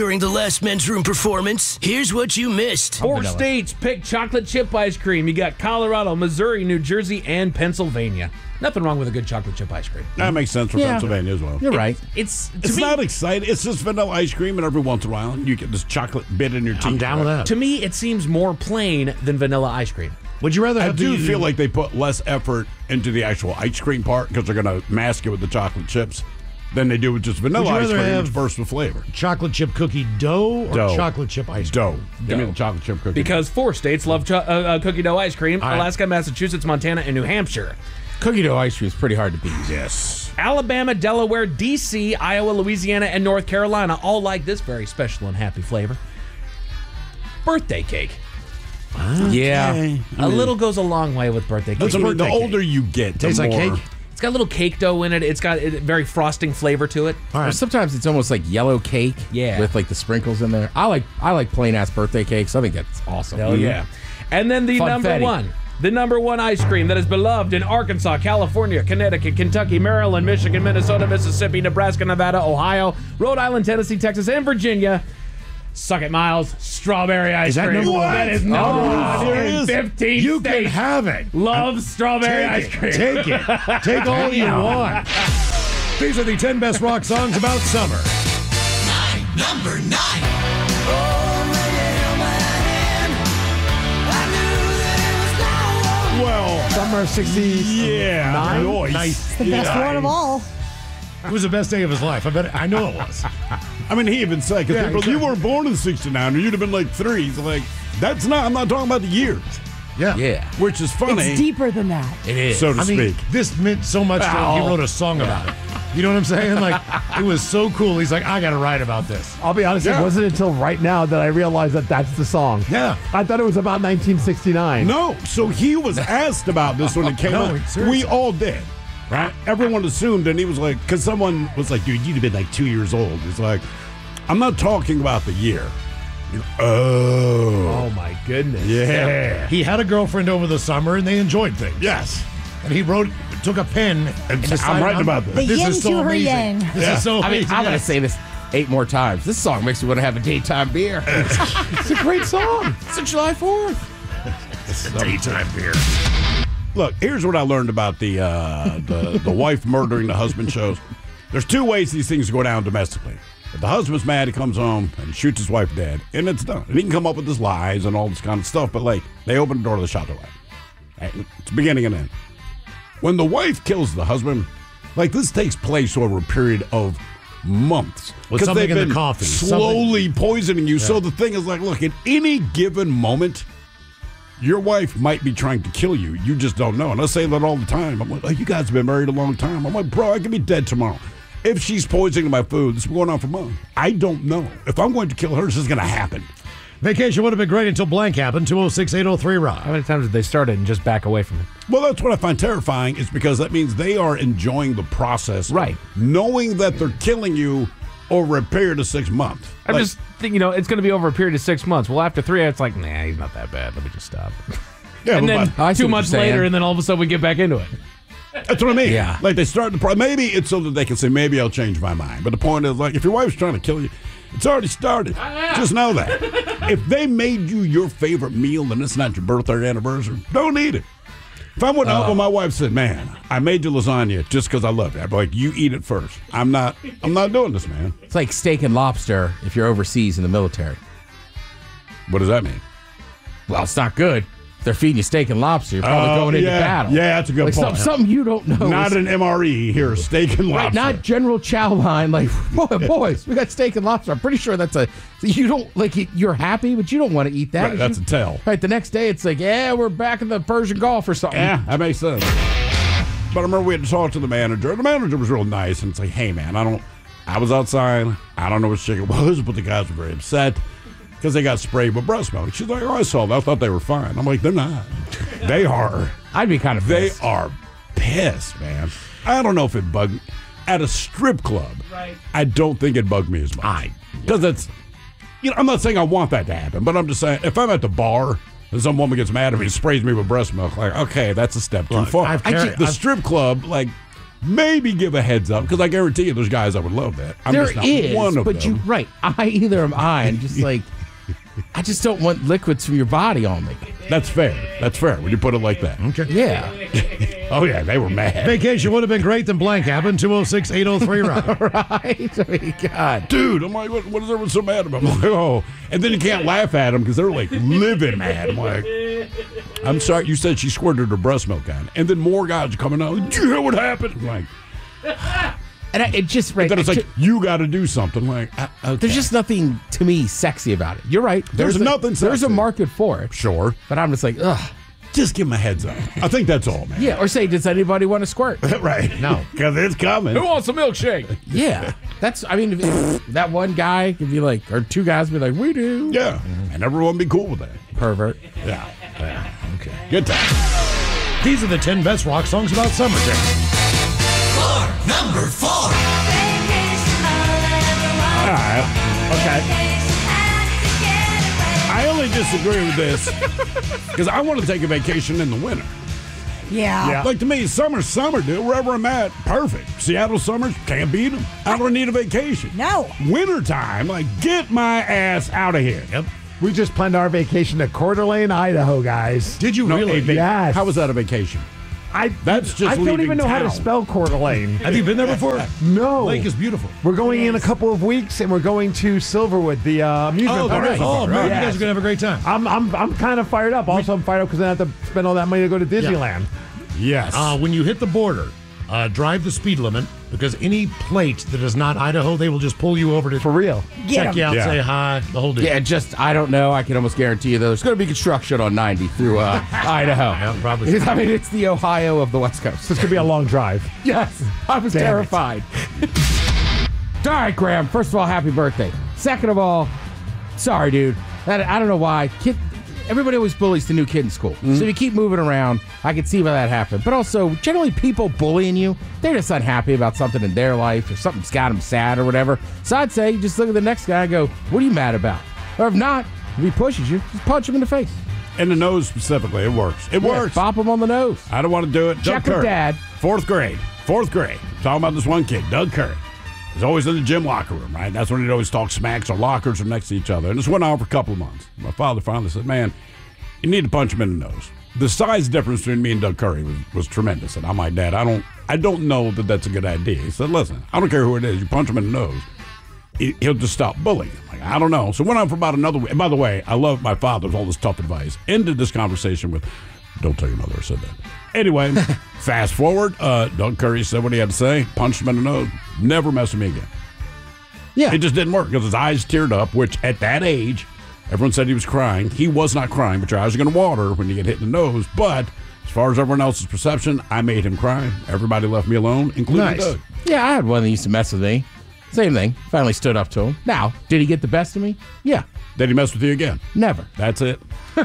During the last men's room performance, here's what you missed. 4 states picked chocolate chip ice cream. You got Colorado, Missouri, New Jersey, and Pennsylvania. Nothing wrong with a good chocolate chip ice cream. That makes sense for Pennsylvania as well. You're right. It's not exciting. It's just vanilla ice cream, and every once in a while, you get this chocolate bit in your teeth. I'm down with that. To me, it seems more plain than vanilla ice cream. Would you rather I have do feel like they put less effort into the actual ice cream part because they're going to mask it with the chocolate chips than they do with just vanilla ice cream, which bursts with flavor. Chocolate chip cookie dough or chocolate chip ice cream? Dough. Give me the chocolate chip cookie. Because 4 states love cookie dough ice cream. Alaska, Massachusetts, Montana, and New Hampshire. Cookie dough ice cream is pretty hard to beat. Yes. Alabama, Delaware, D.C., Iowa, Louisiana, and North Carolina all like this very special and happy flavor. Birthday cake. Yeah. A little goes a long way with birthday cake. The older you get, the Tastes more... like cake? It's got a little cake dough in it. It's got a very frosting flavor to it. All right. Sometimes it's almost like yellow cake with like the sprinkles in there. I like plain ass birthday cakes. I think that's awesome. Hell yeah. And then the number one ice cream that is beloved in Arkansas, California, Connecticut, Kentucky, Maryland, Michigan, Minnesota, Mississippi, Nebraska, Nevada, Ohio, Rhode Island, Tennessee, Texas, and Virginia. Suck it, Miles. Strawberry ice cream. Number one? That is number one in 15 You states. can have it. Love strawberry ice cream. Take it. Take all you want. These are the 10 best rock songs about summer. Number 9. Well, Summer 60. yeah. Nice. The best one of all. It was the best day of his life. I know it was. I mean, he even said, because people, you weren't born in 69, or you'd have been like 3. He's like, I'm not talking about the years. Yeah. Yeah. Which is funny. It's deeper than that. It is. So to speak. This meant so much to him. He wrote a song about it. You know what I'm saying? Like, it was so cool. He's like, I got to write about this. I'll be honest, it wasn't until right now that I realized that that's the song. Yeah. I thought it was about 1969. No, so he was asked about this when it came out. seriously. We all did. Right? Everyone assumed, and he was like, because someone was like, dude, you'd have been like 2 years old. He's like, I'm not talking about the year. Oh, my goodness. Yeah. He had a girlfriend over the summer, and they enjoyed things. Yes. And he took a pen, and decided, I'm writing about this. The This yin is so to her amazing. yang. This is so I mean, amazing. I'm going to say this 8 more times. This song makes me want to have a daytime beer. It's a great song. It's a July 4th. daytime beer. Look, here's what I learned about the wife murdering the husband shows. There's 2 ways these things go down domestically. If the husband's mad, he comes home and shoots his wife dead, and it's done. And he can come up with his lies and all this kind of stuff, but like, they open the door to the shot their wife. Right? It's beginning and end. When the wife kills the husband, like, this takes place over a period of months. With Because something they've in the been coffee. slowly poisoning you. So the thing is, like, look, at any given moment, your wife might be trying to kill you. You just don't know. And I say that all the time. I'm like, oh, you guys have been married a long time. I'm like, bro, I could be dead tomorrow. If she's poisoning my food, this is going on for months. I don't know. If I'm going to kill her, this is going to happen. Vacation would have been great until blank happened. 206-803-ROCK. How many times did they start it and just back away from it? Well, that's what I find terrifying, is because that means they are enjoying the process. Right. Knowing that they're killing you over a period of 6 months. I'm just thinking, it's going to be over a period of 6 months. Well, after 3, it's like, nah, he's not that bad. Let me just stop. Yeah, And but then I see 2 what months you're saying. later, and then all of a sudden we get back into it. that's what I mean. Yeah. Like, they start the maybe it's so that they can say, maybe I'll change my mind. But the point is, like, if your wife's trying to kill you, it's already started. Just know that. If they made you your favorite meal and it's not your birthday or anniversary, don't eat it. If I went out when my wife said, man, I made you lasagna just because I love you, I'd be like, you eat it first. I'm not doing this, man. It's like steak and lobster if you're overseas in the military. What does that mean? Well, it's not good. If they're feeding you steak and lobster, you're probably going into battle. Yeah, that's a good point. Something you don't know. Not an MRE here, steak and lobster. Right, not General Chow line. Like, boys, we got steak and lobster. I'm pretty sure that's you don't, like, you're happy, but you don't want to eat that. Right, that's a tell. Right, the next day it's like, yeah, we're back in the Persian Gulf or something. Yeah, that makes sense. But I remember we had to talk to the manager. The manager was real nice, and it's like, hey, man, I was outside. I don't know which chicken it was, but the guys were very upset because they got sprayed with breast milk. She's like, oh, I saw that. I thought they were fine. I'm like, they're not. They are. I'd be kind of pissed. They are pissed, man. I don't know if it bugged me. At a strip club, right. I don't think it bugged me as much. Because it's, I'm not saying I want that to happen, but I'm just saying, if I'm at the bar and some woman gets mad at me and sprays me with breast milk, like, okay, that's a step too far. The strip club, like, maybe give a heads up, because I guarantee you there's guys that would love that. I'm There just not is, one of but them. either am I, and just like, I just don't want liquids from your body on me. That's fair. That's fair when you put it like that. Okay. Yeah. Oh, yeah, they were mad. Vacation would have been great, then blank happened. 206-803-ROCK. Right? I mean, God. Dude, I'm like, what is everyone so mad about? I'm like, oh. And then you can't laugh at them because they're like living mad. I'm like, I'm sorry, you said she squirted her breast milk on. And then more guys are coming out. Do you hear what happened? I'm like, And it just, right. then it's like, you got to do something. I'm like, okay. There's just nothing, to me, sexy about it. You're right. There's nothing There's a sexy. market for it. Sure. But I'm just like, ugh. Just give them a heads up. I think that's all, man. Yeah, or say, does anybody want to squirt? Right. No. Because it's coming. Who wants a milkshake? Yeah. That's, I mean, if that one guy could be like, or two guys would be like, we do. Yeah. And everyone be cool with that. Pervert. Yeah. Okay. Good time. These are the 10 best rock songs about summer, Jay. Number 4. All right. Okay. I only disagree with this because I want to take a vacation in the winter. Yeah. Like, to me, summer's summer, dude. Wherever I'm at, perfect. Seattle summers, can't beat them. I don't need a vacation. No. Wintertime, like, get my ass out of here. Yep. We just planned our vacation to Coeur d'Alene, Idaho, guys. Did you really? Yes. How was that a vacation? That's just I don't leaving even know how to town. spell Coeur d'Alene. Have you been there before? No. Lake is beautiful. We're going in a couple of weeks, and we're going to Silverwood, the amusement park. right. Oh, man, Yes. you guys are going to have a great time. I'm kind of fired up. Also, I'm fired up because I have to spend all that money to go to Disneyland. Yes. When you hit the border, drive the speed limit, because any plate that is not Idaho, they will just pull you over to For real. check you out, Yeah. say hi, the whole deal. Yeah, just, I don't know. I can almost guarantee you, though, there's going to be construction on 90 through Idaho. Yeah, probably. Because, I mean, it's the Ohio of the West Coast. This could be a long drive. Yes, I was Damn it. terrified. All right, Graham. First of all, happy birthday. Second of all, sorry, dude. I don't know why. Everybody always bullies the new kid in school. So if you keep moving around, I can see why that happened. But also, generally, people bullying you, they're just unhappy about something in their life or something's got them sad or whatever. So I'd say, just look at the next guy and go, what are you mad about? Or if not, if he pushes you, just punch him in the face. In the nose specifically, it works. It Yeah, works. Bop him on the nose. I don't want to do it. Check Doug with Curry. Dad. Fourth grade. Talking about this one kid, Doug Curry. He's always in the gym locker room, right? That's when he'd always talk smacks. Our lockers are next to each other. And this went on for a couple of months. My father finally said, man, you need to punch him in the nose. The size difference between me and Doug Curry was tremendous. And I'm like, Dad, I don't know that that's a good idea. He said, listen, I don't care who it is. You punch him in the nose, he'll just stop bullying. I'm like, I don't know. So it went on for about another week. And by the way, I love my father with all this tough advice. Ended this conversation with, don't tell your mother I said that. Anyway, fast forward, Doug Curry said what he had to say, punched him in the nose, never messed with me again. Yeah. It just didn't work because his eyes teared up, which at that age, everyone said he was crying. He was not crying, but your eyes are going to water when you get hit in the nose. But as far as everyone else's perception, I made him cry. Everybody left me alone, including Nice. Doug. Yeah, I had one that used to mess with me. Same thing. Finally stood up to him. Now, did he get the best of me? Yeah. Did he mess with you again? Never. That's it.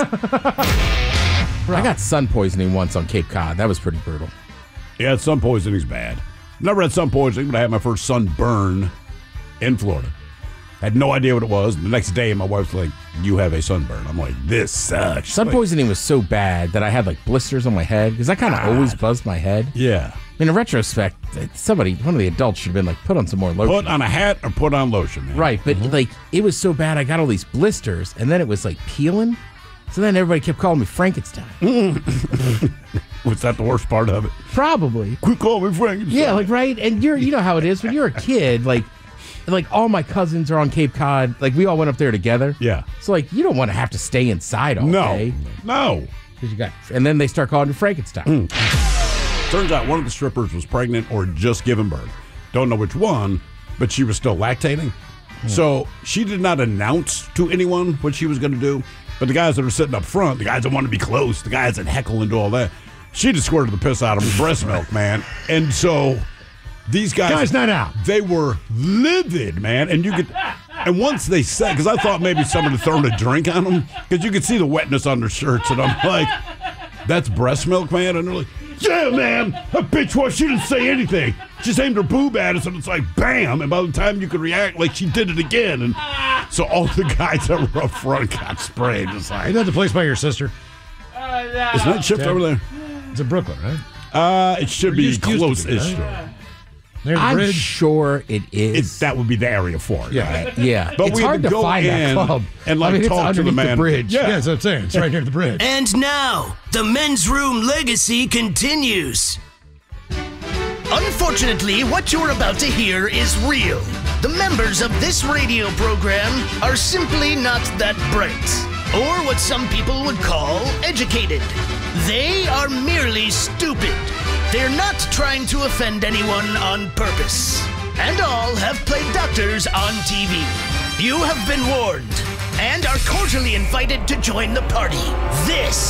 I got sun poisoning once on Cape Cod. That was pretty brutal. Yeah, sun poisoning's bad. Never had sun poisoning, but I had my first sunburn in Florida. Had no idea what it was. The next day, my wife's like, you have a sunburn. I'm like, this sucks. Sun Like, poisoning was so bad that I had like blisters on my head because I kind of always buzzed my head. Yeah. In retrospect, one of the adults should have been like, put on some more lotion. Put on a hat or put on lotion, man. Right, but like it was so bad, I got all these blisters, and then it was like peeling. So then everybody kept calling me Frankenstein. Was that the worst part of it? Probably. Quit calling me Frankenstein. Yeah, like right, and you know how it is when you're a kid. Like all my cousins are on Cape Cod. Like we all went up there together. Yeah. So like you don't want to have to stay inside all day. No. 'Cause you got, and then they start calling you Frankenstein. Turns out one of the strippers was pregnant or just giving birth. Don't know which one, but she was still lactating. So she did not announce to anyone what she was going to do. But the guys that were sitting up front, the guys that want to be close, the guys that heckle and do all that, she just squirted the piss out of her breast milk, man. And so these guys night out. They were livid, man. And you could, and once they said, because I thought maybe someone had thrown a drink on them, because you could see the wetness on their shirts, and I'm like, that's breast milk, man. And they're like, yeah, man, that bitch was, she didn't say anything. She just aimed her boob at us, and it's like, bam. And by the time you could react, like she did it again. And so all the guys that were up front got sprayed. Just like, Ain't that the place by your sister? is night shift over there? It's in Brooklyn, right? It should be close-ish. I'm sure it is. That would be the area for it. Yeah, right? yeah. But it's we had hard to to go find that in club and like it's talk to the underneath man. bridge. Yeah. That's what I'm saying. It's right near the bridge. And now, the men's room legacy continues. Unfortunately, what you're about to hear is real. The members of this radio program are simply not that bright, or what some people would call educated. They are merely stupid. They're not trying to offend anyone on purpose. And all have played doctors on TV. You have been warned and are cordially invited to join the party. This